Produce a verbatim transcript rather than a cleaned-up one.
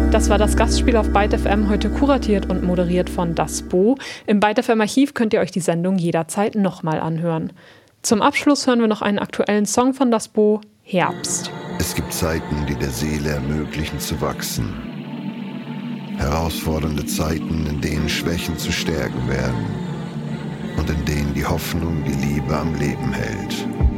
Das war das Gastspiel auf Byte F M, heute kuratiert und moderiert von Das Bo. Im Byte F M Archiv könnt ihr euch die Sendung jederzeit nochmal anhören. Zum Abschluss hören wir noch einen aktuellen Song von Das Bo, Herbst. Es gibt Zeiten, die der Seele ermöglichen zu wachsen. Herausfordernde Zeiten, in denen Schwächen zu Stärken werden und in denen die Hoffnung die Liebe am Leben hält.